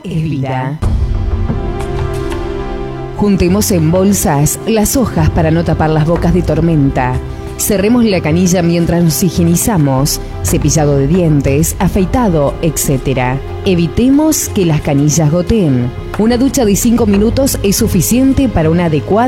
es vida. Juntemos en bolsas las hojas para no tapar las bocas de tormenta. Cerremos la canilla mientras nos higienizamos, cepillado de dientes, afeitado, etc. Evitemos que las canillas goteen. Una ducha de 5 minutos es suficiente para una adecuada